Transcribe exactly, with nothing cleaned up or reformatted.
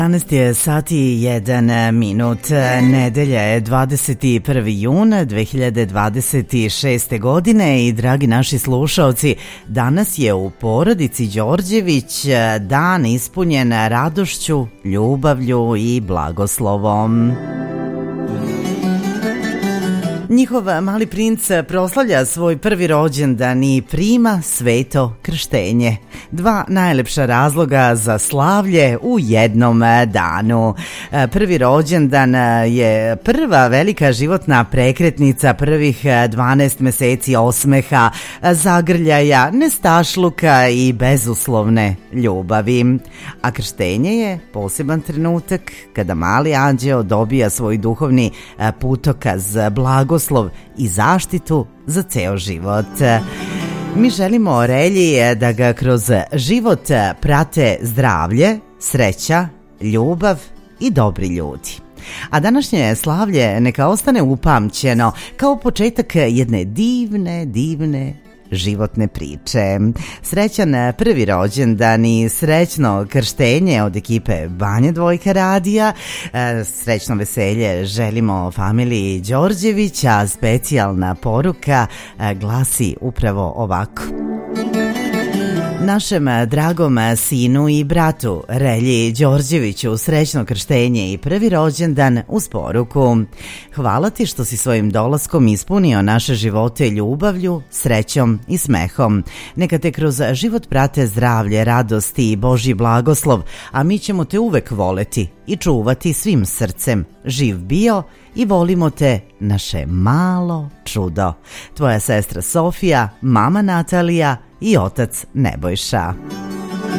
jedanaest je sati i jedan minut. Nedelja je dvadeset prvi jun dve hiljade dvadeset šeste. godine i dragi naši slušaoci, danas je u porodici Đorđević dan ispunjen radošću, ljubavlju i blagoslovom. Njihov mali princ proslavlja svoj prvi rođendan i prima sveto krštenje. Dva najlepša razloga za slavlje u jednom danu. Prvi rođendan je prva velika životna prekretnica prvih dvanaest meseci osmeha, zagrljaja, nestašluka i bezuslovne ljubavi. A krštenje je poseban trenutak kada mali anđeo dobija svoj duhovni putokaz, blagoslov i zaštitu za ceo život. Mi želimo Relji da ga kroz život prate zdravlje, sreća, ljubav i dobri ljudi. A današnje slavlje neka ostane upamćeno kao početak jedne divne, divne životne priče. Srećan prvi rođendan i srećno krštenje od ekipe Banja Dvojka radija. Srećno veselje želimo familiji Đorđević, a specijalna poruka glasi upravo ovako. Našem dragom sinu i bratu Relji Đorđeviću srećno krštenje i prvi rođendan uz poruku: hvala ti što si svojim dolaskom ispunio naše živote ljubavlju, srećom i smehom. Neka te kroz život prate zdravlje, radosti i Božji blagoslov, a mi ćemo te uvek voleti i čuvati svim srcem. Živ bio i volimo te, naše malo čudo. Tvoja sestra Sofija, mama Natalija i otac Nebojša.